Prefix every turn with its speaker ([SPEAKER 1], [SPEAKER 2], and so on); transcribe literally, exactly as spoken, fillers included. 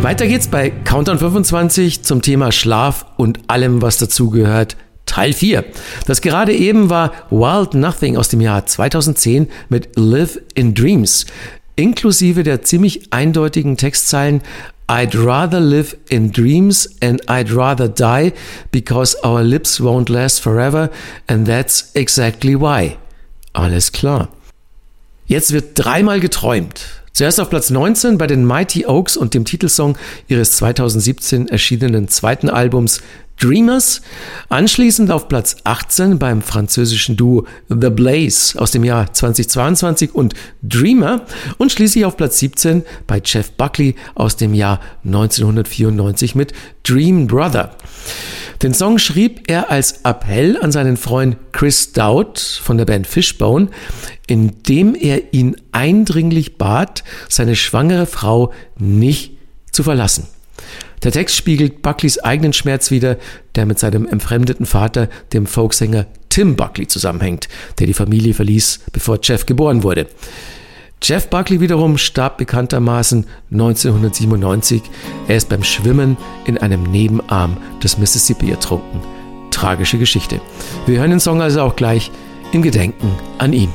[SPEAKER 1] Weiter geht's bei Countdown fünfundzwanzig zum Thema Schlaf und allem, was dazugehört. Teil vier. Das gerade eben war Wild Nothing aus dem Jahr zweitausendzehn mit Live in Dreams, inklusive der ziemlich eindeutigen Textzeilen I'd rather live in dreams and I'd rather die because our lips won't last forever and that's exactly why. Alles klar. Jetzt wird dreimal geträumt. Zuerst auf Platz neunzehn bei den Mighty Oaks und dem Titelsong ihres zweitausendsiebzehn erschienenen zweiten Albums Dreamers, anschließend auf Platz achtzehn beim französischen Duo The Blaze aus dem Jahr zweitausendzweiundzwanzig und Dreamer und schließlich auf Platz siebzehn bei Jeff Buckley aus dem Jahr neunzehnhundertvierundneunzig mit Dream Brother. Den Song schrieb er als Appell an seinen Freund Chris Dowd von der Band Fishbone, in dem er ihn eindringlich bat, seine schwangere Frau nicht zu verlassen. Der Text spiegelt Buckleys eigenen Schmerz wider, der mit seinem entfremdeten Vater, dem Folksänger Tim Buckley, zusammenhängt, der die Familie verließ, bevor Jeff geboren wurde. Jeff Buckley wiederum starb bekanntermaßen neunzehnhundertsiebenundneunzig. Er ist beim Schwimmen in einem Nebenarm des Mississippi ertrunken. Tragische Geschichte. Wir hören den Song also auch gleich im Gedenken an ihn.